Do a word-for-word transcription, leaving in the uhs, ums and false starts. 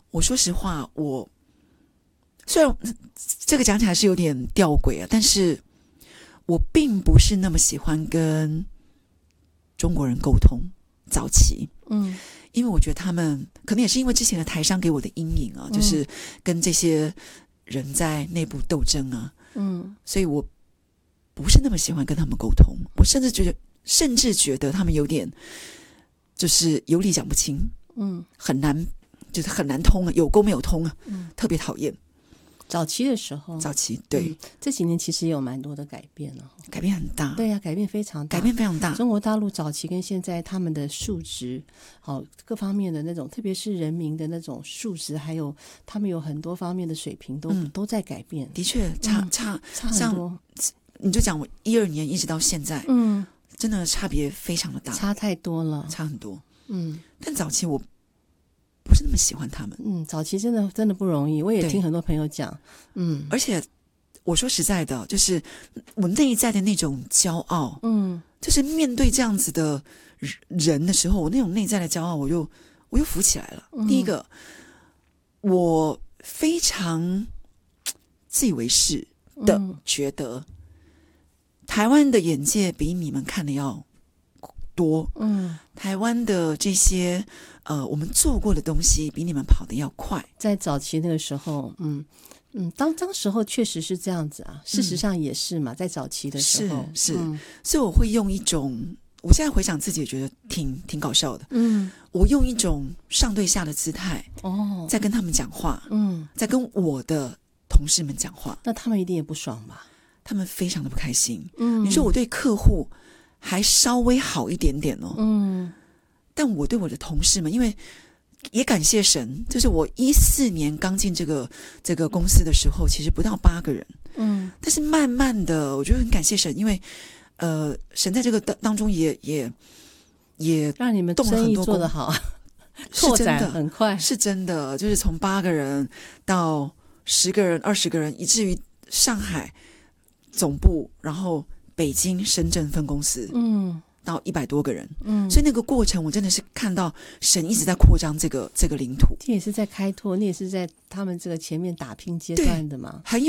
我说实话，我虽然这个讲起来是有点吊诡啊，但是我并不是那么喜欢跟中国人沟通。早期， 嗯， 因为我觉得他们可能也是因为之前的台商给我的阴影啊，嗯、就是跟这些人在内部斗争啊，嗯，所以我不是那么喜欢跟他们沟通。我甚至觉得，甚至觉得他们有点就是有理讲不清，嗯，很难，就是很难通啊，有沟没有通啊，嗯，特别讨厌。 早期的时候， 早期对、嗯， 这几年其实也有蛮多的改变了， 改变很大。 对呀、啊，改变非常大， 改变非常大。 中国大陆早期跟现在他们的素质，好、哦、各方面的那种，特别是人民的那种素质，还有他们有很多方面的水平都、嗯、都在改变。 的确，差、嗯、差差很多。 你就讲我一二年一直到现在，嗯，真的差别非常的大， 差太多了， 差很多。嗯，但早期我不是那么喜欢他们。 嗯，早期真的真的不容易，我也听很多朋友讲。嗯， 而且我说实在的，就是我内在的那种骄傲，嗯，就是面对这样子的人的时候，我那种内在的骄傲，我又我又浮起来了。嗯、第一个，我非常自以为是的觉得，嗯、台湾的眼界比你们看的要多，嗯，台湾的这些呃，我们做过的东西比你们跑得要快。在早期那个时候，嗯嗯，当当时候确实是这样子啊，事实上也是嘛，嗯、在早期的时候是是、嗯，所以我会用一种，我现在回想自己也觉得挺挺搞笑的，嗯，我用一种上对下的姿态哦，在跟他们讲话，嗯，在跟我的同事们讲话， 那他们一定也不爽吧？ 他们非常的不开心，嗯，你说我对客户还稍微好一点点哦，嗯，但我对我的同事们，因为也感谢神，就是我一四年刚进这个这个公司的时候，其实不到八个人，嗯，但是慢慢的，我觉得很感谢神，因为呃，神在这个当当中也也也让你们生意做得好，拓展很快， 是真的，就是从八个人到十个人、二十个人，以至于上海总部，然后北京、深圳分公司，嗯，到一百多个人，嗯，所以那个过程我真的是看到神一直在扩张这个这个领土， 这也是在开拓，你也是在他们这个前面打拼阶段的嘛， 很有